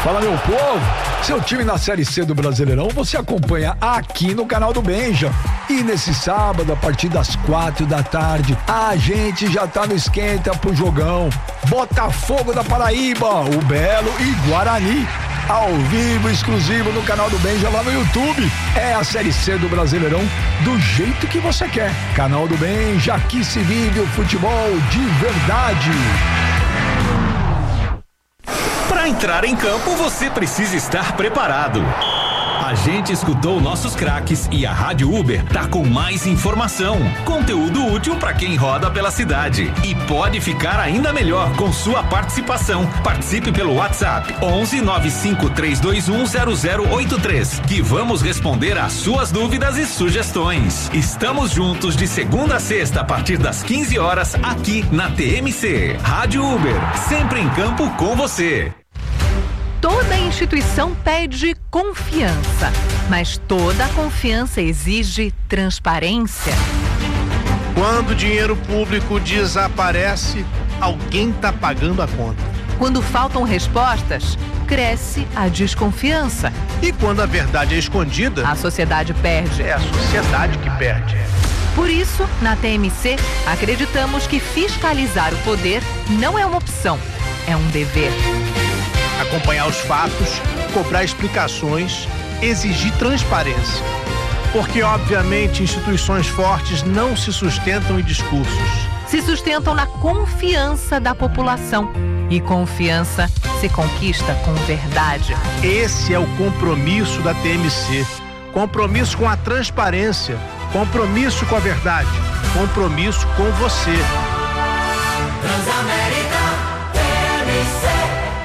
Fala, meu povo, seu time na Série C do Brasileirão você acompanha aqui no canal do Benja. E nesse sábado, a partir das 4 da tarde, a gente já tá no esquenta pro jogão. Botafogo da Paraíba, o Belo e Guarani. Ao vivo, exclusivo no canal do Benja lá no YouTube. É a Série C do Brasileirão do jeito que você quer. Canal do Benja, aqui se vive o futebol de verdade. Para entrar em campo, você precisa estar preparado. A gente escutou nossos craques e a Rádio Uber tá com mais informação, conteúdo útil para quem roda pela cidade e pode ficar ainda melhor com sua participação. Participe pelo WhatsApp 11 95 321 0083 que vamos responder às suas dúvidas e sugestões. Estamos juntos de segunda a sexta a partir das 15 horas aqui na TMC. Rádio Uber, sempre em campo com você. Toda instituição pede confiança, mas toda confiança exige transparência. Quando o dinheiro público desaparece, alguém está pagando a conta. Quando faltam respostas, cresce a desconfiança. E quando a verdade é escondida, a sociedade perde. É a sociedade que perde. Por isso, na TMC, acreditamos que fiscalizar o poder não é uma opção, é um dever. Acompanhar os fatos, cobrar explicações, exigir transparência. Porque, obviamente, instituições fortes não se sustentam em discursos. Se sustentam na confiança da população. E confiança se conquista com verdade. Esse é o compromisso da TMC. Compromisso com a transparência. Compromisso com a verdade. Compromisso com você. Transamérica TMC.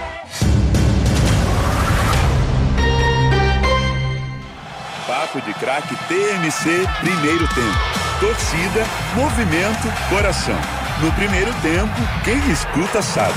Papo de Craque TMC, primeiro tempo. Torcida, movimento, coração. No primeiro tempo, quem escuta sabe.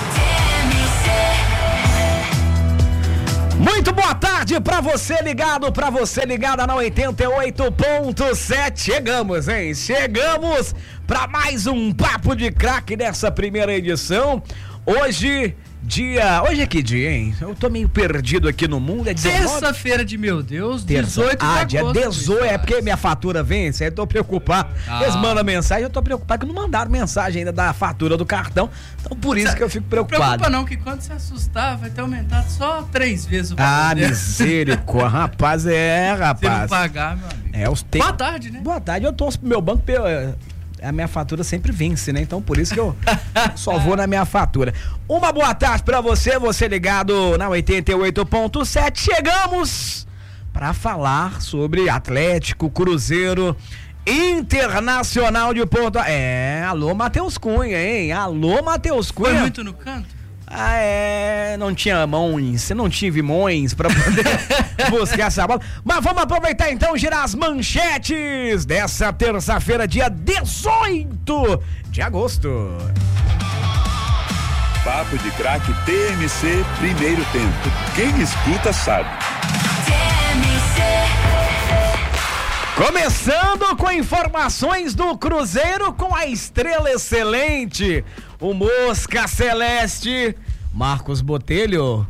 Muito boa tarde pra você ligado, pra você ligada na 88.7. Chegamos, hein? Chegamos pra mais um Papo de Craque nessa primeira edição. Hoje é que dia, hein? Eu tô meio perdido aqui no mundo. É terça-feira de meu Deus, 18 de agosto. Dia 18, é porque minha fatura vence, aí eu tô preocupado. Eles mandam mensagem, eu tô preocupado que não mandaram mensagem ainda da fatura do cartão. Então por isso que eu fico preocupado. Não preocupa não, que quando se assustar vai ter aumentado só 3 vezes o valor. Ah, misericórdia, rapaz. Se não pagar, meu amigo. Boa tarde, né? Boa tarde, eu torço pro meu banco, a minha fatura sempre vence, né? Então por isso que eu só vou na minha fatura. Uma boa tarde pra você ligado na 88.7. Chegamos pra falar sobre Atlético, Cruzeiro, Internacional de Porto. Alô Matheus Cunha, hein? Alô Matheus Cunha. Foi muito no canto? Não tinha não tive mãos pra poder buscar essa bola. Mas vamos aproveitar então e girar as manchetes dessa terça-feira, dia 18 de agosto. Papo de Craque TMC, primeiro tempo. Quem escuta sabe. Começando com informações do Cruzeiro com a estrela excelente, o Mosca Celeste, Marcos Botelho.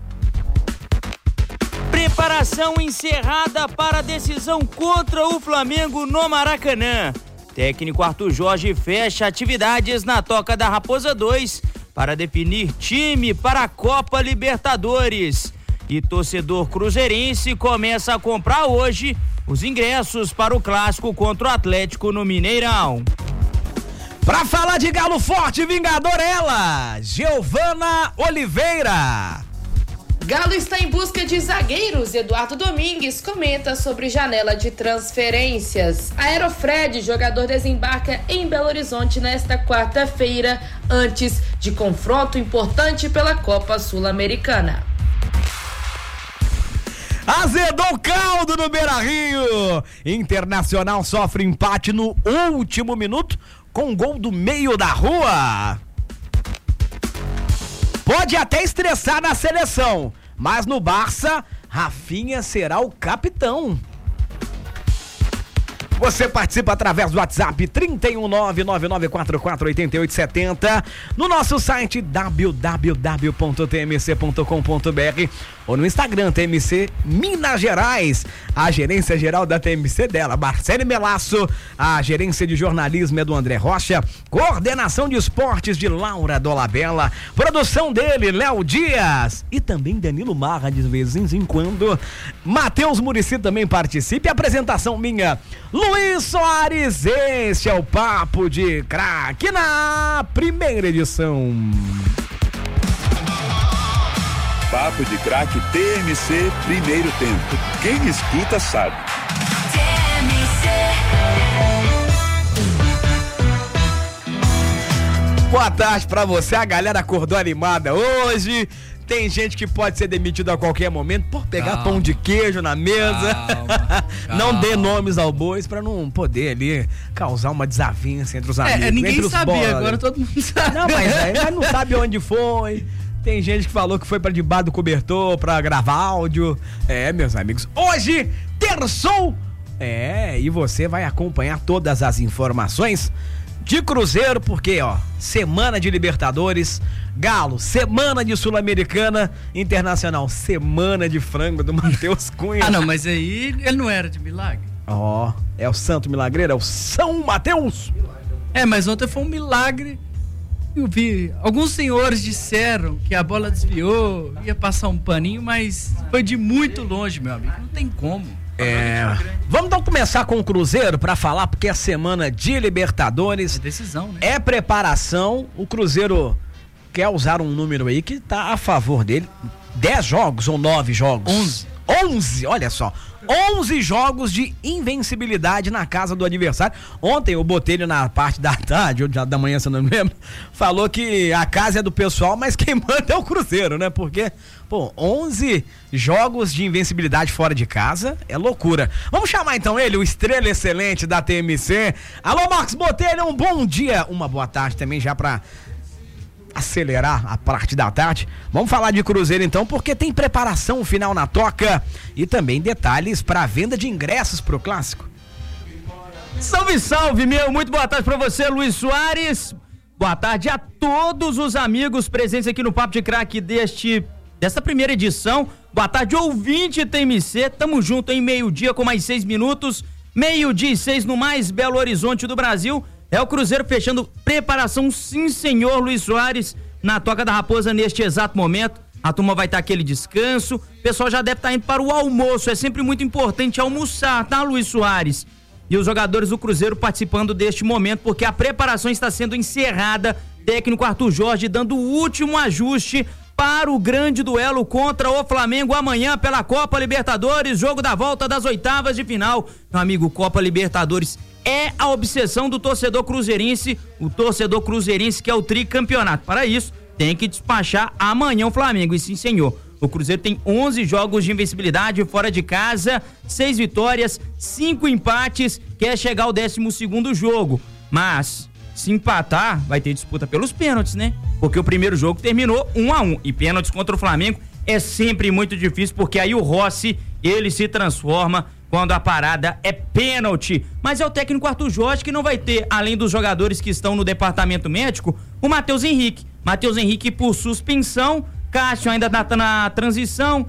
Preparação encerrada para a decisão contra o Flamengo no Maracanã. Técnico Arthur Jorge fecha atividades na Toca da Raposa 2 para definir time para a Copa Libertadores. E torcedor cruzeirense começa a comprar hoje os ingressos para o clássico contra o Atlético no Mineirão. Pra falar de Galo Forte, Vingador, ela, Giovana Oliveira. Galo está em busca de zagueiros. Eduardo Domingues comenta sobre janela de transferências. Aerofred, jogador, desembarca em Belo Horizonte nesta quarta-feira, antes de confronto importante pela Copa Sul-Americana. Azedou o caldo no Beira-Rio. Internacional sofre empate no último minuto com um gol do meio da rua. Pode até estressar na seleção, mas no Barça, Rafinha será o capitão. Você participa através do WhatsApp 31999448870, no nosso site www.tmc.com.br ou no Instagram TMC Minas Gerais. A gerência geral da TMC dela, Marcele Melasso, a gerência de jornalismo é do André Rocha, coordenação de esportes de Laura Dolabella, produção dele, Léo Dias e também Danilo Marra de vez em quando. Matheus Muricy também participe. Apresentação minha, Luiz Soares. Este é o Papo de Craque na primeira edição. Papo de Craque TMC, primeiro tempo. Quem escuta sabe. Boa tarde pra você, a galera acordou animada hoje. Tem gente que pode ser demitido a qualquer momento por pegar pão de queijo na mesa. Não dê nomes ao bois pra não poder ali causar uma desavença entre os amigos. Ninguém sabia, agora todo mundo sabe. Não, mas não sabe onde foi. Tem gente que falou que foi pra debaixo do cobertor pra gravar áudio. Meus amigos, hoje terçou. E você vai acompanhar todas as informações de Cruzeiro, porque, semana de Libertadores, Galo, semana de Sul-Americana, Internacional, semana de frango do Matheus Cunha. Não, mas aí ele não era de milagre. É o Santo Milagreiro, é o São Mateus. Mas ontem foi um milagre. Eu vi, alguns senhores disseram que a bola desviou, ia passar um paninho, mas foi de muito longe, meu amigo, não tem como. Vamos então começar com o Cruzeiro pra falar, porque é semana de Libertadores. É decisão, né? É preparação. O Cruzeiro quer usar um número aí que tá a favor dele. 10 jogos ou 9 jogos? 11, olha só. 11 jogos de invencibilidade na casa do adversário. Ontem o Botelho, na parte da tarde, ou da manhã, se eu não me lembro, falou que a casa é do pessoal, mas quem manda é o Cruzeiro, né? Porque, 11 jogos de invencibilidade fora de casa é loucura. Vamos chamar então ele, o estrela excelente da TMC. Alô, Marcos Botelho, um bom dia, uma boa tarde também já pra acelerar a parte da tarde. Vamos falar de Cruzeiro então, porque tem preparação final na toca e também detalhes para a venda de ingressos pro Clássico. Salve, salve, muito boa tarde para você, Luiz Soares. Boa tarde a todos os amigos presentes aqui no Papo de Craque desta primeira edição. Boa tarde, ouvinte TMC. Tamo junto em meio-dia com mais 6 minutos. 12:06 no mais Belo Horizonte do Brasil. É o Cruzeiro fechando preparação, sim senhor, Luiz Soares, na Toca da Raposa neste exato momento. A turma vai estar aquele descanso, o pessoal já deve estar indo para o almoço, é sempre muito importante almoçar, tá, Luiz Soares? E os jogadores do Cruzeiro participando deste momento, porque a preparação está sendo encerrada, técnico Arthur Jorge dando o último ajuste para o grande duelo contra o Flamengo amanhã pela Copa Libertadores, jogo da volta das oitavas de final. Meu amigo, Copa Libertadores é a obsessão do torcedor cruzeirense, o torcedor cruzeirense que é o tricampeonato. Para isso, tem que despachar amanhã o Flamengo, e sim senhor. O Cruzeiro tem 11 jogos de invencibilidade fora de casa, 6 vitórias, 5 empates, quer chegar ao 12º jogo. Mas, se empatar, vai ter disputa pelos pênaltis, né? Porque o primeiro jogo terminou 1-1, e pênaltis contra o Flamengo é sempre muito difícil, porque aí o Rossi, ele se transforma quando a parada é pênalti. Mas é o técnico Arthur Jorge que não vai ter, além dos jogadores que estão no departamento médico, o Matheus Henrique. Matheus Henrique por suspensão, Cássio ainda tá na transição,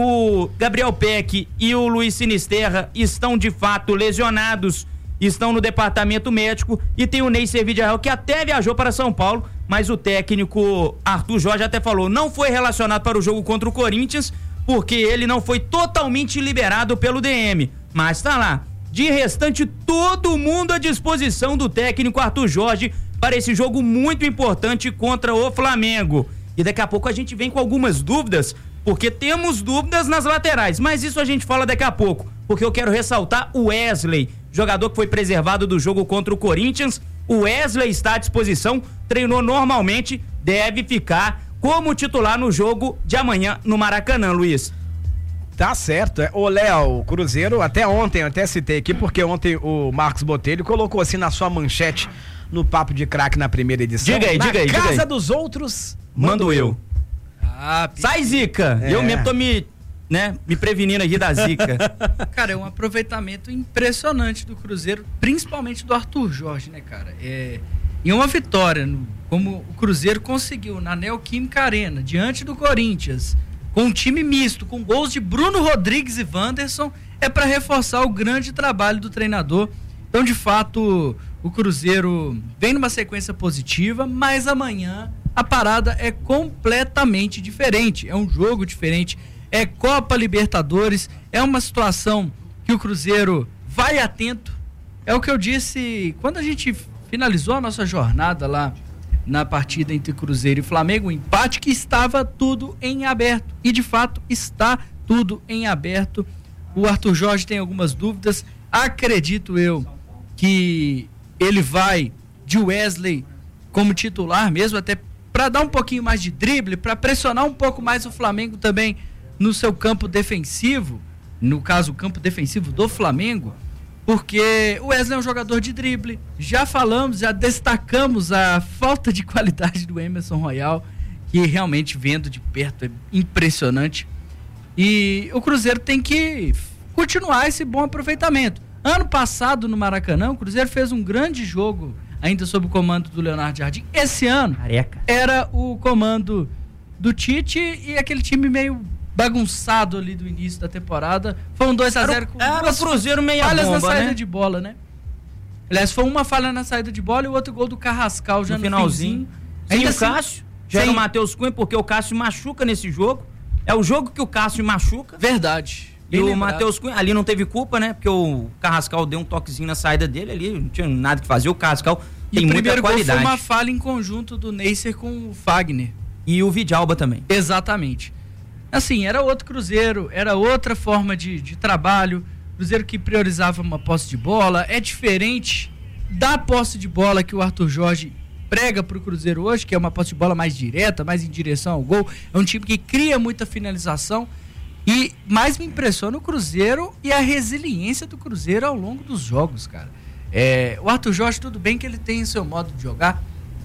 o Gabriel Peck e o Luiz Sinisterra estão de fato lesionados, estão no departamento médico, e tem o Ney Servidjarel que até viajou para São Paulo, mas o técnico Arthur Jorge até falou, não foi relacionado para o jogo contra o Corinthians, porque ele não foi totalmente liberado pelo DM, mas tá lá. De restante, todo mundo à disposição do técnico Arthur Jorge para esse jogo muito importante contra o Flamengo. E daqui a pouco a gente vem com algumas dúvidas, porque temos dúvidas nas laterais, mas isso a gente fala daqui a pouco, porque eu quero ressaltar o Wesley, jogador que foi preservado do jogo contra o Corinthians. O Wesley está à disposição, treinou normalmente, deve ficar como titular no jogo de amanhã no Maracanã, Luiz. Tá certo. Ô, Léo, o Cruzeiro, até ontem, eu até citei aqui, porque ontem o Marcos Botelho colocou assim na sua manchete no Papo de Craque na primeira edição. Diga aí. Casa dos outros, mando eu. Sai, Zica. Eu mesmo tô me né, me prevenindo aqui da zica. Cara, é um aproveitamento impressionante do Cruzeiro, principalmente do Arthur Jorge, né, cara? E uma vitória, como o Cruzeiro conseguiu na Neoquímica Arena, diante do Corinthians, com um time misto, com gols de Bruno Rodrigues e Wanderson, é para reforçar o grande trabalho do treinador. Então, de fato, o Cruzeiro vem numa sequência positiva, mas amanhã a parada é completamente diferente. É um jogo diferente, é Copa Libertadores, é uma situação que o Cruzeiro vai atento. É o que eu disse quando a gente finalizou a nossa jornada lá na partida entre Cruzeiro e Flamengo, um empate que estava tudo em aberto. E de fato está tudo em aberto. O Arthur Jorge tem algumas dúvidas. Acredito eu que ele vai de Wesley como titular mesmo, até para dar um pouquinho mais de drible, para pressionar um pouco mais o Flamengo também no seu campo defensivo, no caso o campo defensivo do Flamengo, porque o Wesley é um jogador de drible. Já falamos, já destacamos a falta de qualidade do Emerson Royal, que realmente, vendo de perto, é impressionante. E o Cruzeiro tem que continuar esse bom aproveitamento. Ano passado, no Maracanã, o Cruzeiro fez um grande jogo, ainda sob o comando do Leonardo Jardim. Esse ano, era o comando do Tite e aquele time meio bagunçado ali do início da temporada. Foi um 2-0 com o Cruzeiro meia falhas bomba, na saída, né? de bola, né? Aliás, foi uma falha na saída de bola e o outro gol do Carrascal já no finalzinho. Sem Ainda o Cássio, já era o Matheus Cunha, porque o Cássio machuca nesse jogo. É o jogo que o Cássio machuca. Verdade. E o Matheus Cunha, ali não teve culpa, né? Porque o Carrascal deu um toquezinho na saída dele ali, não tinha nada que fazer. O Carrascal tem muita qualidade. E o primeiro gol foi uma falha em conjunto do Neisser com o Fagner. E o Vidalba também. Exatamente. Assim, era outro Cruzeiro, era outra forma de trabalho. Cruzeiro que priorizava uma posse de bola. É diferente da posse de bola que o Arthur Jorge prega pro Cruzeiro hoje, que é uma posse de bola mais direta, mais em direção ao gol. É um time que cria muita finalização. E mais me impressiona o Cruzeiro e a resiliência do Cruzeiro ao longo dos jogos, cara. O Arthur Jorge, tudo bem que ele tem seu modo de jogar.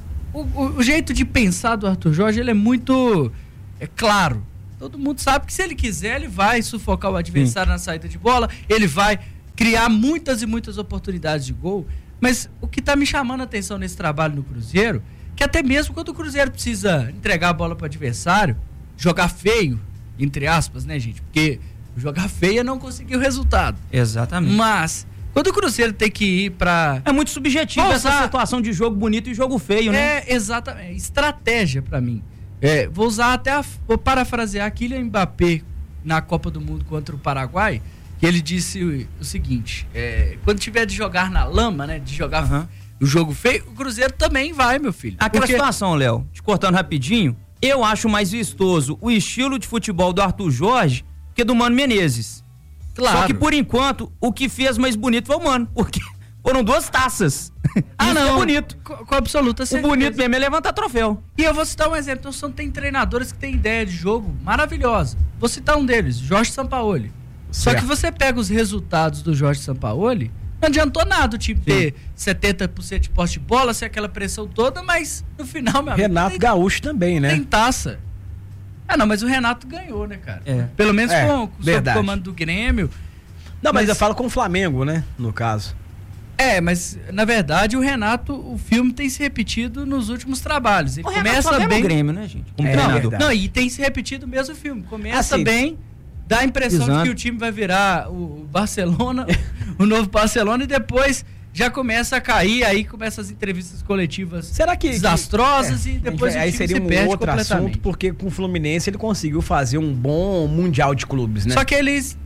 O jeito de pensar do Arthur Jorge, ele é muito claro. Todo mundo sabe que se ele quiser, ele vai sufocar o adversário na saída de bola, ele vai criar muitas e muitas oportunidades de gol. Mas o que está me chamando a atenção nesse trabalho no Cruzeiro, que até mesmo quando o Cruzeiro precisa entregar a bola para o adversário, jogar feio, entre aspas, né, gente? Porque jogar feio é não conseguir o resultado. Exatamente. Mas quando o Cruzeiro tem que ir para... É muito subjetivo essa situação de jogo bonito e jogo feio, né? Exatamente. Estratégia para mim. Vou usar até, vou parafrasear Kylian Mbappé na Copa do Mundo contra o Paraguai, que ele disse o seguinte, quando tiver de jogar na lama, né, de jogar o jogo feio, o Cruzeiro também vai, meu filho. Aquela situação, Léo, te cortando rapidinho, eu acho mais vistoso o estilo de futebol do Arthur Jorge que do Mano Menezes. Claro. Só que, por enquanto, o que fez mais bonito foi o Mano, porque foram 2 taças. Não. É bonito. Com absoluta certeza. O bonito mesmo é levantar troféu. E eu vou citar um exemplo. Então, tem treinadores que têm ideia de jogo maravilhosa. Vou citar um deles, Jorge Sampaoli. Só que você pega os resultados do Jorge Sampaoli, não adiantou nada o time ter 70% de posse de bola, ser aquela pressão toda, mas no final, meu amigo, Renato Gaúcho também, né? Tem taça. Não, mas o Renato ganhou, né, cara? Pelo menos com o comando do Grêmio. Não, mas eu falo com o Flamengo, né? No caso. Mas na verdade o Renato, o filme tem se repetido nos últimos trabalhos. Ele começa bem no Grêmio, né, gente? Como Não, e tem se repetido mesmo o filme. Começa bem, dá a impressão de que o time vai virar o Barcelona, o novo Barcelona, e depois já começa a cair, aí começa as entrevistas coletivas desastrosas e depois o time seria se perde outro completamente. assunto, porque com o Fluminense ele conseguiu fazer um bom mundial de clubes, né? Só que eles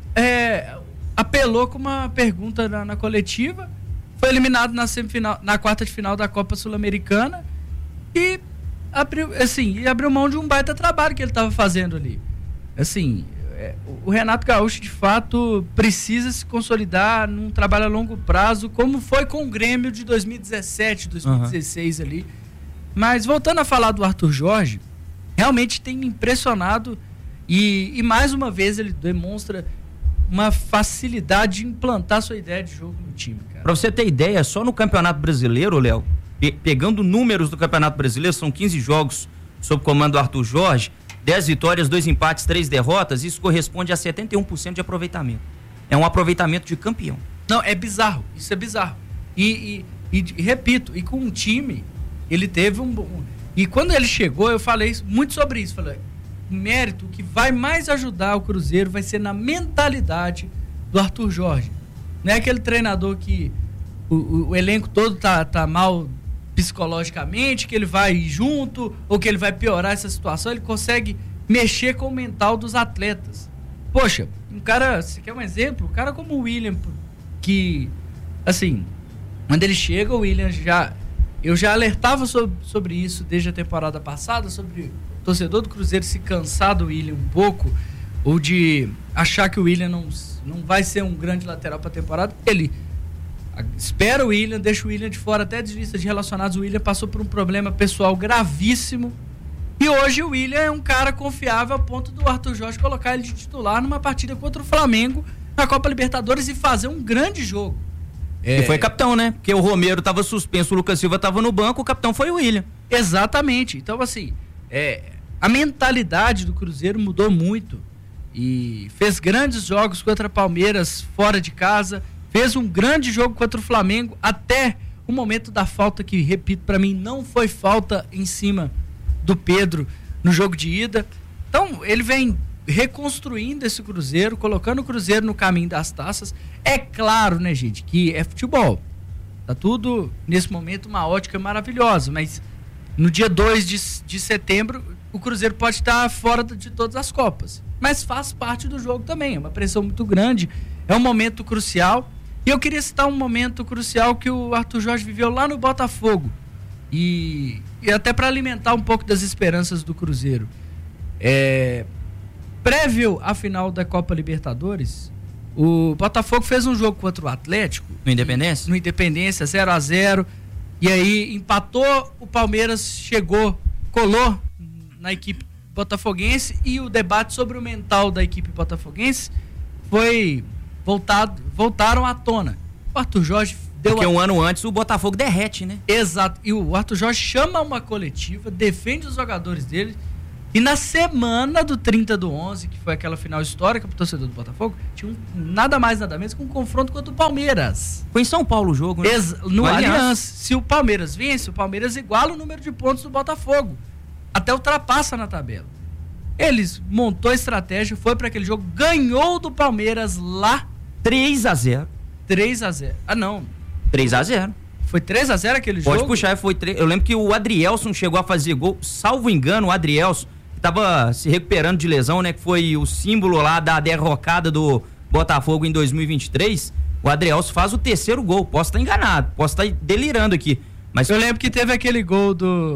apelou com uma pergunta na coletiva, foi eliminado na semifinal, na quarta de final da Copa Sul-Americana e abriu mão de um baita trabalho que ele estava fazendo ali. Assim, o Renato Gaúcho, de fato, precisa se consolidar num trabalho a longo prazo, como foi com o Grêmio de 2017, 2016 ali. Mas, voltando a falar do Arthur Jorge, realmente tem me impressionado e mais uma vez ele demonstra uma facilidade de implantar sua ideia de jogo no time, cara. Pra você ter ideia, só no Campeonato Brasileiro, Léo, pegando números do Campeonato Brasileiro, são 15 jogos sob comando do Arthur Jorge, 10 vitórias, 2 empates, 3 derrotas, isso corresponde a 71% de aproveitamento. É um aproveitamento de campeão. Não, é bizarro, isso é bizarro. E repito, e com um time, ele teve um bom... E quando ele chegou, eu falei muito sobre isso, falei, o mérito que vai mais ajudar o Cruzeiro vai ser na mentalidade do Arthur Jorge. Não é aquele treinador que o elenco todo tá mal psicologicamente, que ele vai junto, ou que ele vai piorar essa situação, ele consegue mexer com o mental dos atletas. Poxa, um cara, você quer um exemplo? Um cara como o William, que, assim, quando ele chega, o William eu já alertava sobre isso desde a temporada passada, sobre o torcedor do Cruzeiro se cansar do William um pouco, ou de achar que o William não vai ser um grande lateral para a temporada. Ele espera o William, deixa o William de fora até de listas de relacionados. O William passou por um problema pessoal gravíssimo. E hoje o William é um cara confiável a ponto do Arthur Jorge colocar ele de titular numa partida contra o Flamengo na Copa Libertadores e fazer um grande jogo. E foi capitão, né? Porque o Romero estava suspenso, o Lucas Silva estava no banco, o capitão foi o William. Exatamente. Então, assim, a mentalidade do Cruzeiro mudou muito e fez grandes jogos contra Palmeiras fora de casa, fez um grande jogo contra o Flamengo até o momento da falta que, repito, para mim não foi falta em cima do Pedro no jogo de ida. Então ele vem reconstruindo esse Cruzeiro, colocando o Cruzeiro no caminho das taças. É claro, né, gente, que é futebol, tá tudo nesse momento uma ótica maravilhosa, mas no dia 2 de setembro o Cruzeiro pode estar fora de todas as Copas, mas faz parte do jogo também, é uma pressão muito grande, é um momento crucial. E eu queria citar um momento crucial que o Arthur Jorge viveu lá no Botafogo, e até para alimentar um pouco das esperanças do Cruzeiro. Prévio à final da Copa Libertadores, o Botafogo fez um jogo contra o Atlético no Independência? No Independência, 0-0, e aí empatou, o Palmeiras colou na equipe botafoguense, e o debate sobre o mental da equipe botafoguense voltaram à tona. O Arthur Jorge porque um ano antes o Botafogo derrete, né? Exato. E o Arthur Jorge chama uma coletiva, defende os jogadores dele, e na semana do 30/11, que foi aquela final histórica pro torcedor do Botafogo, tinha nada mais nada menos que um confronto contra o Palmeiras. Foi em São Paulo o jogo, né? No Allianz. Se o Palmeiras vence, o Palmeiras iguala o número de pontos do Botafogo, até ultrapassa na tabela. Eles montou a estratégia, foi para aquele jogo, ganhou do Palmeiras lá 3-0. 3-0. Ah, não. 3-0. Foi 3-0 aquele jogo? Pode puxar, foi 3. Eu lembro que o Adrielson chegou a fazer gol, salvo engano, o Adrielson, que tava se recuperando de lesão, né? Que foi o símbolo lá da derrocada do Botafogo em 2023. O Adrielson faz o 3º gol. Posso estar enganado, posso estar delirando aqui. Mas eu lembro que teve aquele gol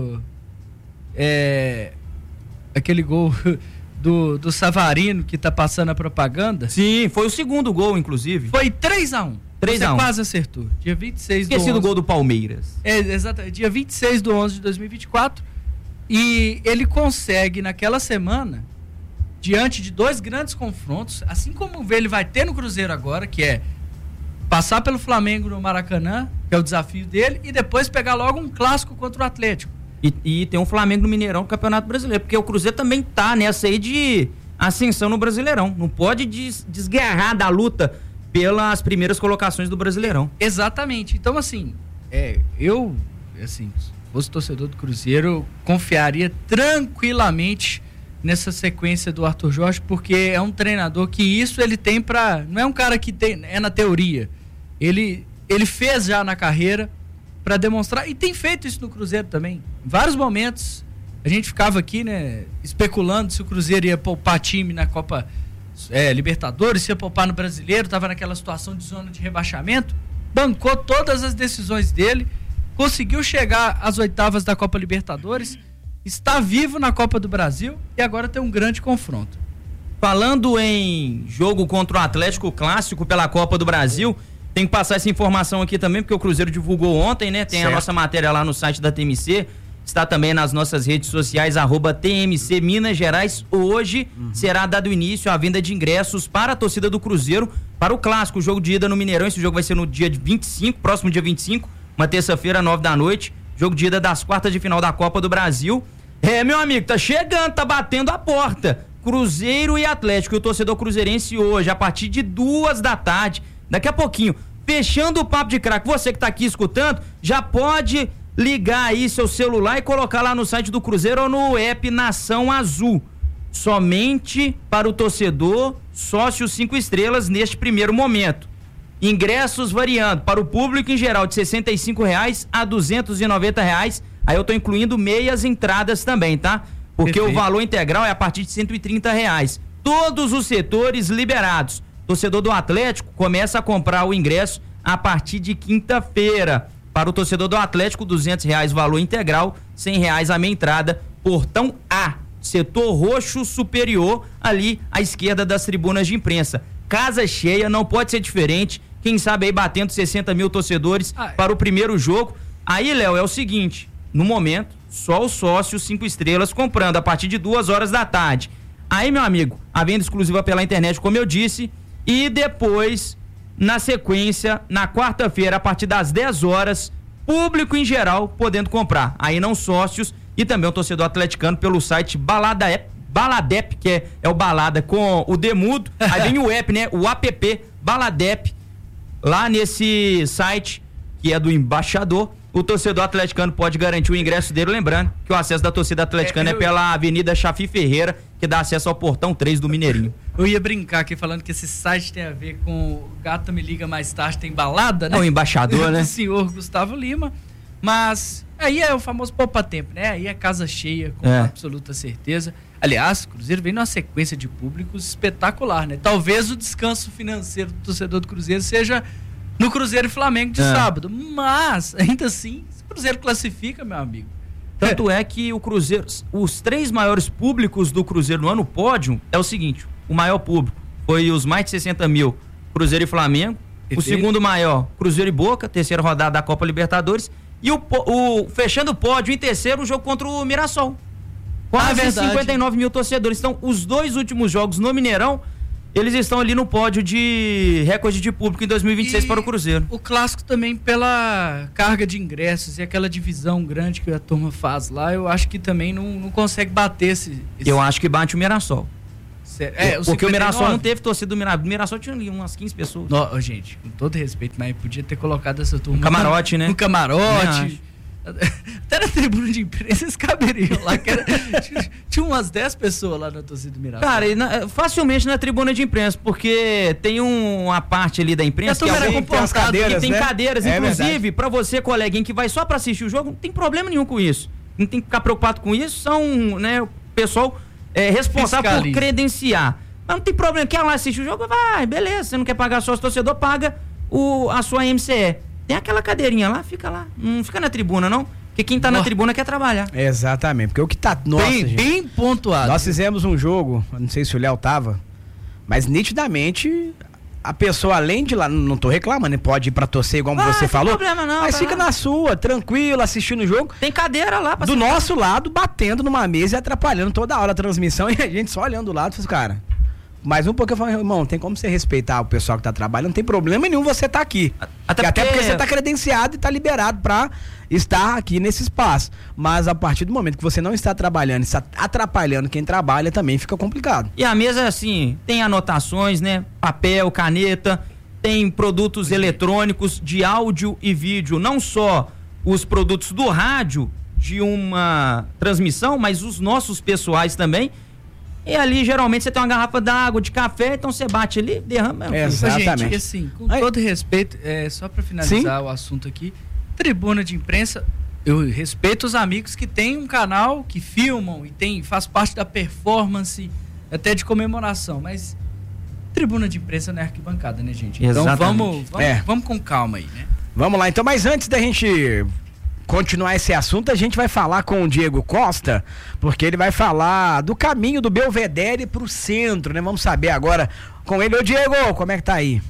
do Savarino, que tá passando a propaganda. Sim, foi o 2º gol, inclusive. Foi 3-1. Você quase acertou. Dia 26 do 11. Esqueci do gol do Palmeiras. Exato. Dia 26/11 de 2024. E ele consegue, naquela semana, diante de 2 grandes confrontos, assim como ele vai ter no Cruzeiro agora, que é passar pelo Flamengo no Maracanã, que é o desafio dele, e depois pegar logo um clássico contra o Atlético. E tem um Flamengo no Mineirão no Campeonato Brasileiro, porque o Cruzeiro também tá nessa aí de ascensão no Brasileirão. Não pode desgarrar da luta pelas primeiras colocações do Brasileirão. Exatamente. Então, assim, se fosse torcedor do Cruzeiro, confiaria tranquilamente nessa sequência do Arthur Jorge, porque é um treinador que isso ele tem pra... Não é um cara que é na teoria. Ele fez já na carreira para demonstrar, e tem feito isso no Cruzeiro também. Em vários momentos, a gente ficava aqui, né, especulando se o Cruzeiro ia poupar time na Copa Libertadores, se ia poupar no Brasileiro, estava naquela situação de zona de rebaixamento, bancou todas as decisões dele, conseguiu chegar às oitavas da Copa Libertadores, está vivo na Copa do Brasil e agora tem um grande confronto. Falando em jogo contra o Atlético Clássico pela Copa do Brasil, tem que passar essa informação aqui também, porque o Cruzeiro divulgou ontem, né? Tem certo. A nossa matéria lá no site da TMC, está também nas nossas redes sociais, @TMC Minas Gerais. Hoje será dado início à venda de ingressos para a torcida do Cruzeiro para o clássico, o jogo de ida no Mineirão. Esse jogo vai ser no dia 25, próximo dia 25, uma terça-feira, 9 da noite. Jogo de ida das quartas de final da Copa do Brasil. Meu amigo, tá chegando, tá batendo a porta. Cruzeiro e Atlético, e o torcedor cruzeirense hoje, a partir de 2 da tarde, daqui a pouquinho, fechando o Papo de Craque. Você que tá aqui escutando, já pode ligar aí seu celular e colocar lá no site do Cruzeiro ou no app Nação Azul. Somente para o torcedor sócio 5 estrelas neste primeiro momento. Ingressos variando para o público em geral de R$65 a R$290. Aí eu tô incluindo meias entradas também, tá? Porque perfeito. O valor integral é a partir de R$130. Todos os setores liberados. Torcedor do Atlético começa a comprar o ingresso a partir de quinta-feira. Para o torcedor do Atlético, R$200 valor integral, R$100 a meia entrada. Portão A, setor roxo superior, ali à esquerda das tribunas de imprensa. Casa cheia, não pode ser diferente. Quem sabe aí batendo 60 mil torcedores para o primeiro jogo. Aí, Léo, é o seguinte, no momento, só os sócios 5 estrelas comprando a partir de 2 horas da tarde. Aí, meu amigo, a venda exclusiva pela internet, como eu disse, e depois, na sequência, na quarta-feira, a partir das 10 horas, público em geral podendo comprar. Aí não sócios e também o torcedor atleticano pelo site Baladep, que é o Balada com o Demudo. Aí vem o app, né? O app Baladep. Lá nesse site, que é do embaixador, o torcedor atleticano pode garantir o ingresso dele, lembrando que o acesso da torcida atleticana é pela Avenida Chafi Ferreira, que dá acesso ao portão 3 do Mineirinho. Eu ia brincar aqui falando que esse site tem a ver com o Gato Me Liga Mais Tarde, tem balada, né? É o embaixador, né? O senhor Gustavo Lima. Mas aí é o famoso poupa-tempo, né? Aí é casa cheia, com absoluta certeza. Aliás, o Cruzeiro vem numa sequência de públicos espetacular, né? Talvez o descanso financeiro do torcedor do Cruzeiro seja no Cruzeiro e Flamengo de sábado. Mas, ainda assim, se o Cruzeiro classifica, meu amigo. Tanto é que o Cruzeiro, os 3 maiores públicos do Cruzeiro no ano pódio é o seguinte: o maior público foi os mais de 60 mil, Cruzeiro e Flamengo. Perfeito. O segundo maior, Cruzeiro e Boca, terceira rodada da Copa Libertadores. E o fechando o pódio em terceiro, o jogo contra o Mirassol. Quase 59 mil torcedores. Então, os 2 últimos jogos no Mineirão, eles estão ali no pódio de recorde de público em 2026 para o Cruzeiro. O clássico também pela carga de ingressos e aquela divisão grande que a turma faz lá, eu acho que também não consegue bater esse... Eu acho que bate o Mirassol. Porque 59? O Mirassol não teve torcida do Mirassol. O Mirassol tinha ali umas 15 pessoas. Não, gente, com todo respeito, mas podia ter colocado essa turma... No camarote, né? No camarote. Até na tribuna de imprensa eles caberiam lá, tinha umas 10 pessoas lá na torcida do Mirassol. Cara, facilmente na tribuna de imprensa, porque tem uma parte ali da imprensa tem cadeiras, inclusive, pra você, coleguinha, que vai só pra assistir o jogo, não tem problema nenhum com isso. Não tem que ficar preocupado com isso, são, né, o pessoal responsável por credenciar. Mas não tem problema, quer lá assistir o jogo? Vai, beleza, você não quer pagar sócio torcedor, paga a sua MCE. Tem aquela cadeirinha lá, fica lá. Não fica na tribuna, não. Porque quem tá na tribuna quer trabalhar. Exatamente, porque o que tá... Nossa, bem pontuado. Nós fizemos um jogo, não sei se o Léo tava, mas nitidamente a pessoa, além de lá, não tô reclamando, pode ir pra torcer igual você falou. Não tem problema não. Mas fica na sua, tranquilo, assistindo o jogo. Tem cadeira lá pra do nosso lado, batendo numa mesa e atrapalhando toda hora a transmissão e a gente só olhando do lado e cara... Mas um pouco eu falo, irmão, tem como você respeitar o pessoal que tá trabalhando, não tem problema nenhum você tá aqui. Até porque você tá credenciado e tá liberado pra estar aqui nesse espaço. Mas a partir do momento que você não está trabalhando, está atrapalhando quem trabalha, também fica complicado. E a mesa, assim, tem anotações, né? Papel, caneta, tem produtos eletrônicos de áudio e vídeo, não só os produtos do rádio de uma transmissão, mas os nossos pessoais também. E ali, geralmente, você tem uma garrafa d'água, de café, então você bate ali, derrama. Exatamente. Gente, assim, com todo respeito, só pra finalizar o assunto aqui, tribuna de imprensa, eu respeito os amigos que têm um canal, que filmam e faz parte da performance, até de comemoração, mas tribuna de imprensa não é arquibancada, né, gente? Então vamos com calma aí, né? Vamos lá, então, mas antes da gente... continuar esse assunto, a gente vai falar com o Diego Costa, porque ele vai falar do caminho do Belvedere pro centro, né? Vamos saber agora com ele. Ô Diego, como é que tá aí?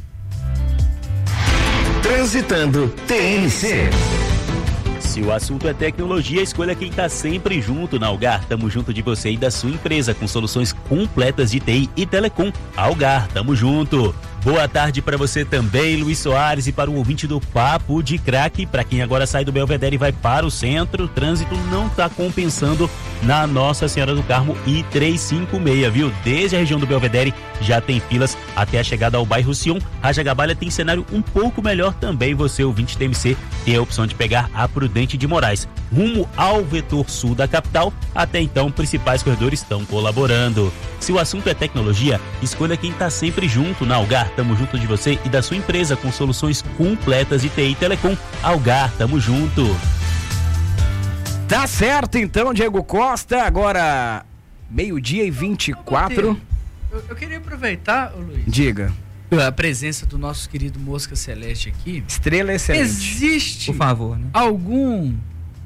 Transitando TNC. Se o assunto é tecnologia, escolha quem tá sempre junto na Algar. Tamo junto de você e da sua empresa, com soluções completas de TI e telecom. Algar, tamo junto. Boa tarde para você também, Luiz Soares, e para o ouvinte do Papo de Craque. Para quem agora sai do Belvedere e vai para o centro, o trânsito não tá compensando na Nossa Senhora do Carmo e 356, viu? Desde a região do Belvedere já tem filas até a chegada ao bairro Sion. Rajagabalha tem cenário um pouco melhor também. Você, ouvinte da TMC, tem a opção de pegar a Prudente de Moraes rumo ao vetor sul da capital. Até então, principais corredores estão colaborando. Se o assunto é tecnologia, escolha quem está sempre junto. Na Algar, tamo junto de você e da sua empresa com soluções completas de TI e Telecom. Algar, tamo junto. Tá certo então, Diego Costa. Agora, 12h24. Eu queria aproveitar, Luiz. Diga. A presença do nosso querido Mosca Celeste aqui. Estrela excelente. Existe, por favor, né? alguma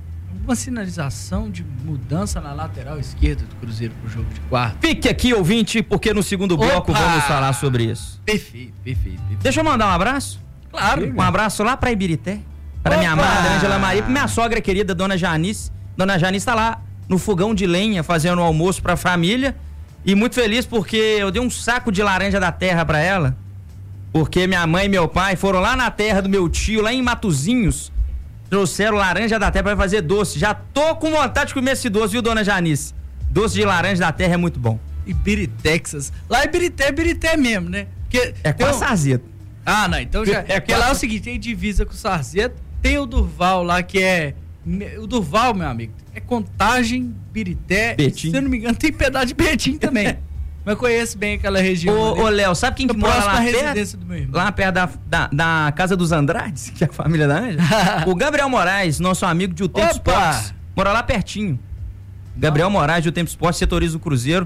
sinalização de mudança na lateral esquerda do Cruzeiro pro jogo de quarta? Fique aqui, ouvinte, porque no segundo bloco vamos falar sobre isso. Perfeito. Deixa eu mandar um abraço. Claro. Um abraço lá pra Ibirité, para minha amada Ângela Maria, pra minha sogra querida, Dona Janice. Dona Janice tá lá no fogão de lenha fazendo o almoço pra família. E muito feliz porque eu dei um saco de laranja da terra pra ela. Porque minha mãe e meu pai foram lá na terra do meu tio, lá em Matozinhos. Trouxeram laranja da terra pra fazer doce. Já tô com vontade de comer esse doce, viu, Dona Janice? Doce de laranja da terra é muito bom. Ibiritex. Lá é Ibirité mesmo, né? Porque é com a Sarzeto. Ah, não, então já... Porque lá é o seguinte, tem divisa com o Sarzeto, tem o Durval lá que é... O Durval, meu amigo, é Contagem, Birité, Betim. Se eu não me engano, tem pedaço de Betim também. Mas eu conheço bem aquela região. Ô, Léo, sabe quem que mora lá perto? Do meu irmão. Lá perto da Casa dos Andrades, que é a família da Ângela? O Gabriel Moraes, nosso amigo de O Tempo Esportes, mora lá pertinho. Gabriel Moraes, de O Tempo Esportes, setoriza o Cruzeiro.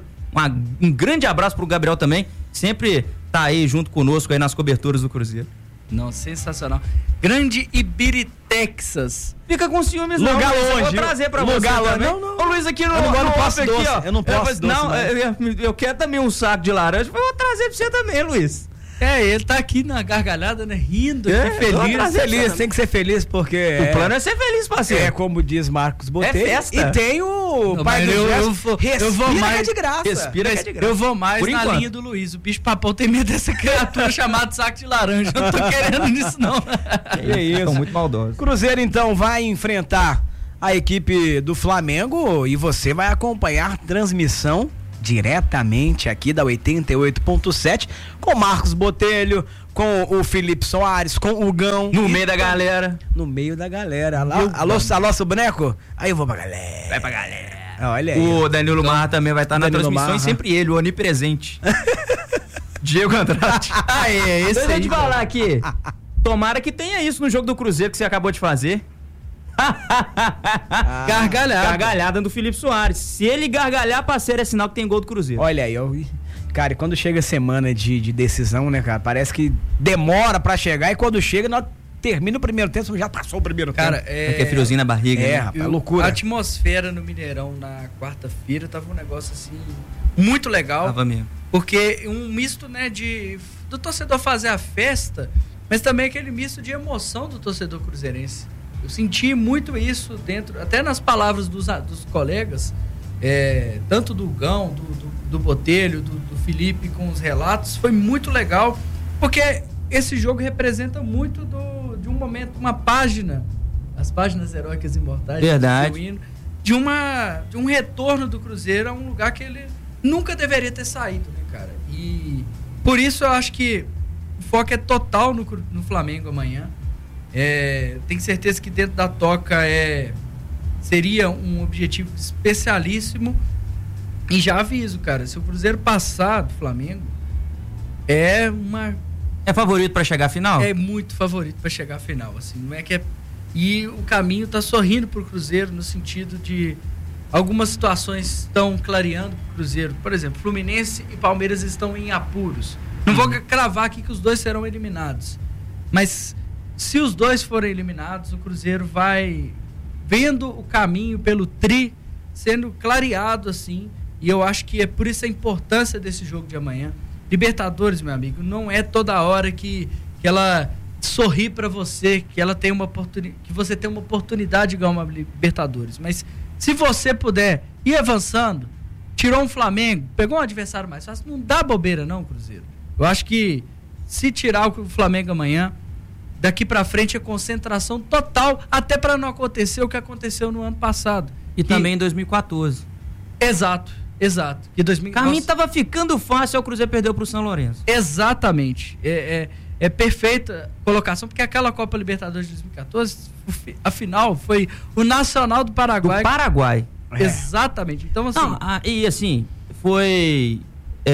Um grande abraço pro Gabriel também, sempre tá aí junto conosco aí nas coberturas do Cruzeiro. Não, sensacional. Grande Ibiritex. Fica com ciúmes, lugar não. Longe. Eu vou trazer pra você também. Não. Ô, Luiz, aqui no posso doce. Aqui, ó. Eu não posso doce. Não, eu quero também um saco de laranja, mas eu vou trazer pra você também, Luiz. Ele tá aqui na gargalhada, né? Rindo, feliz. Tem que ser feliz porque... O plano é ser feliz, parceiro. É como diz Marcos Botelho. É festa. E tem o pai do eu vou mais, que é de graça. Respira que é de graça. Eu vou mais na linha do Luiz. O bicho papão tem medo dessa criatura chamada saco de laranja. Eu não tô querendo nisso, não. É isso. São muito maldosos. Cruzeiro, então, vai enfrentar a equipe do Flamengo e você vai acompanhar transmissão diretamente aqui da 88.7 com Marcos Botelho, com o Felipe Soares, com o Gão. No meio da galera. No meio da galera. Alô, seu boneco? Aí eu vou pra galera. Vai pra galera. Olha aí. O Danilo Marra também vai estar na transmissão e sempre ele, o onipresente. Diego Andrade. Esse Deixa aí. eu te falar aqui. Tomara que tenha isso no jogo do Cruzeiro que você acabou de fazer. Gargalhada do Felipe Soares. Se ele gargalhar, parceiro, é sinal que tem gol do Cruzeiro. Olha aí, cara, e quando chega a semana de decisão, né, cara, parece que demora pra chegar e quando chega, nós termina o primeiro tempo, já passou o primeiro tempo. Cara, é friozinho na barriga. É, rapaz, loucura. A atmosfera no Mineirão na quarta-feira tava um negócio assim, muito legal. Tava mesmo. Porque um misto, né, do torcedor fazer a festa, mas também aquele misto de emoção do torcedor cruzeirense. Eu senti muito isso dentro, até nas palavras dos colegas, tanto do Gão, do Botelho, do Felipe com os relatos, foi muito legal, porque esse jogo representa muito de um momento, uma página, as páginas heróicas imortais. Verdade. De um retorno do Cruzeiro a um lugar que ele nunca deveria ter saído, né, cara? E por isso eu acho que o foco é total no Flamengo amanhã. Tenho certeza que dentro da toca seria um objetivo especialíssimo. E já aviso, cara, se o Cruzeiro passar do Flamengo, é favorito para chegar à final? É muito favorito para chegar à final, assim, não é que é. E o caminho tá sorrindo pro Cruzeiro no sentido de algumas situações estão clareando pro Cruzeiro. Por exemplo, Fluminense e Palmeiras estão em apuros. Não vou cravar aqui que os dois serão eliminados, mas se os dois forem eliminados, o Cruzeiro vai vendo o caminho pelo tri sendo clareado assim, e eu acho que é por isso a importância desse jogo de amanhã. Libertadores, meu amigo, não é toda hora que ela sorri para você, que ela tem que você tem uma oportunidade de ganhar uma Libertadores, mas se você puder ir avançando, tirou um Flamengo, pegou um adversário mais fácil, não dá bobeira não, Cruzeiro. Eu acho que se tirar o Flamengo amanhã, daqui pra frente é concentração total, até para não acontecer o que aconteceu no ano passado. E também em 2014. Exato. E 2000... Caminho tava ficando fácil, aí o Cruzeiro perdeu pro São Lourenço. Exatamente. É perfeita colocação, porque aquela Copa Libertadores de 2014, a final foi o Nacional do Paraguai. Do Paraguai. Exatamente. Então, assim... Não, e assim, foi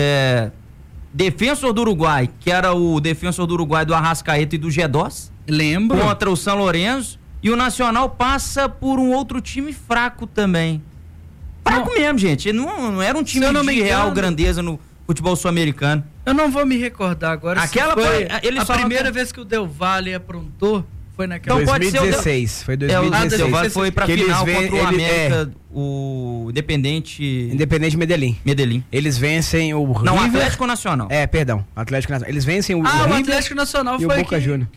Defensor do Uruguai, que era o Defensor do Uruguai do Arrascaeta e do G2. Lembro. Contra o São Lourenço. E o Nacional passa por um outro time fraco também. Fraco mesmo, gente. Não era um time de real grandeza no futebol sul-americano. Eu não vou me recordar agora. Aquela foi a primeira vez que o Del Valle aprontou foi naquela... Então 2016. Foi 2016. O Del Valle foi pra final contra o América, o Independente Medellín. Eles vencem o River... Não, Atlético Nacional. Atlético Nacional. Eles vencem o River o Atlético Nacional e foi o Boca Juniors.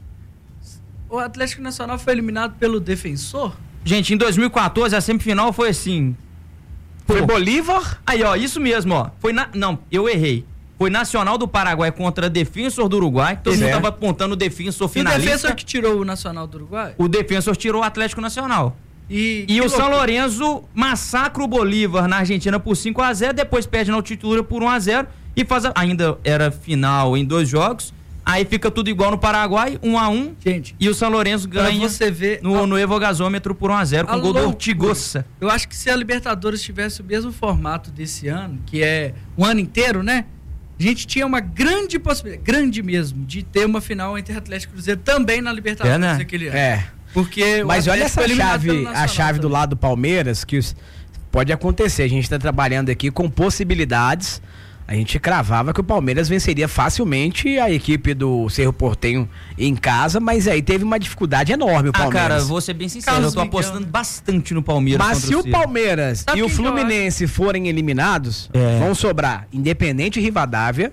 O Atlético Nacional foi eliminado pelo Defensor? Gente, em 2014 a semifinal foi assim... Foi Bolívar? Aí, ó, isso mesmo, ó. Não, eu errei. Foi Nacional do Paraguai contra Defensor do Uruguai. Todo mundo tava apontando o Defensor finalista. E o Defensor que tirou o Nacional do Uruguai? O Defensor tirou o Atlético Nacional. E o São Lourenço massacra o Bolívar na Argentina por 5-0, depois perde na altitude por 1-0 e ainda era final em 2 jogos. Aí fica tudo igual no Paraguai, 1-1. Gente, e o São Lourenço ganha você ver no Evogazômetro por 1-0 com gol do Ortigosa. Eu acho que se a Libertadores tivesse o mesmo formato desse ano, que é o ano inteiro, né? A gente tinha uma grande possibilidade, grande mesmo, de ter uma final entre Atlético e Cruzeiro também na Libertadores naquele ano. Porque mas olha essa a chave do lado do Palmeiras, que pode acontecer. A gente está trabalhando aqui com possibilidades. A gente cravava que o Palmeiras venceria facilmente a equipe do Cerro Porteño em casa, mas aí teve uma dificuldade enorme o Palmeiras. Cara, vou ser bem sincero, eu tô apostando bastante no Palmeiras. Mas se o Palmeiras e o Fluminense forem eliminados, vão sobrar Independente e Rivadavia,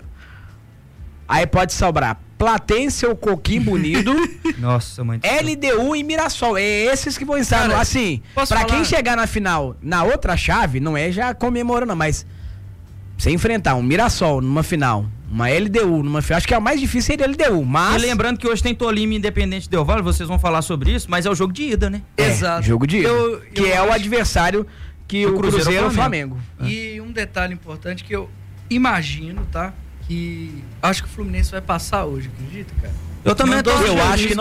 aí pode sobrar Platense ou Coquimbo Unido, nossa, mãe, LDU e Mirassol. É esses que vão estar, assim, pra quem chegar na final, na outra chave, não é já comemorando, mas... Você enfrentar um Mirassol numa final, uma LDU numa final, acho que é o mais difícil seria LDU, mas... E lembrando que hoje tem Tolima e Independente Del Valle, vocês vão falar sobre isso, mas é o jogo de ida, né? Exato. Jogo de ida, que é o adversário que o Cruzeiro é o Flamengo. E um detalhe importante que eu imagino, tá? Que acho que o Fluminense vai passar hoje, acredita, cara? Eu também eu acho que